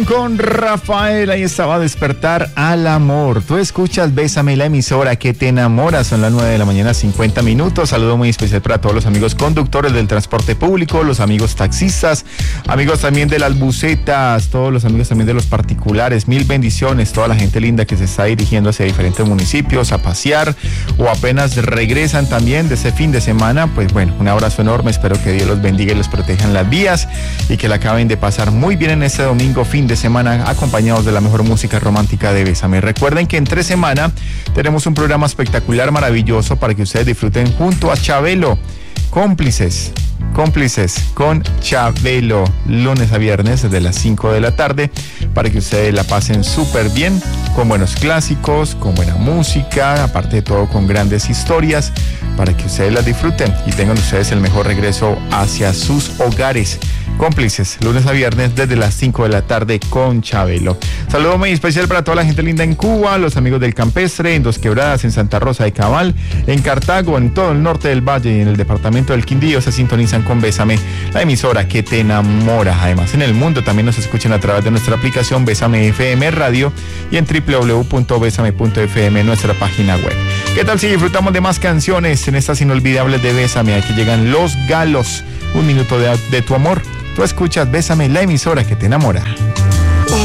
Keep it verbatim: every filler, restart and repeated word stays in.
Con Rafael, ahí estaba Despertar al Amor. Tú escuchas Bésame, la emisora que te enamora. Son las nueve de la mañana, cincuenta minutos. Saludo muy especial para todos los amigos conductores del transporte público, los amigos taxistas, amigos también de las busetas, todos los amigos también de los particulares. Mil bendiciones, toda la gente linda que se está dirigiendo hacia diferentes municipios a pasear o apenas regresan también de ese fin de semana. Pues bueno, un abrazo enorme. Espero que Dios los bendiga y los proteja en las vías y que la acaben de pasar muy bien en este domingo, fin de semana, acompañados de la mejor música romántica de Bésame. Recuerden que entre semana tenemos un programa espectacular, maravilloso, para que ustedes disfruten junto a Chabelo. Cómplices, cómplices con Chabelo, lunes a viernes desde las cinco de la tarde, para que ustedes la pasen súper bien, con buenos clásicos, con buena música, aparte de todo con grandes historias, para que ustedes las disfruten y tengan ustedes el mejor regreso hacia sus hogares. Cómplices, lunes a viernes desde las cinco de la tarde con Chabelo. Saludo muy especial para toda la gente linda en Cuba, los amigos del Campestre, en Dos Quebradas, en Santa Rosa de Cabal, en Cartago, en todo el norte del Valle y en el departamento del Quindío. Se sintonizan con Bésame, la emisora que te enamora. Además, en el mundo también nos escuchan a través de nuestra aplicación Bésame F M Radio y en doble u doble u doble u punto bésame punto f m, nuestra página web. ¿Qué tal si disfrutamos de más canciones en estas inolvidables de Bésame? Aquí llegan Los Galos, un minuto de, de tu amor. Tú escuchas Bésame, la emisora que te enamora.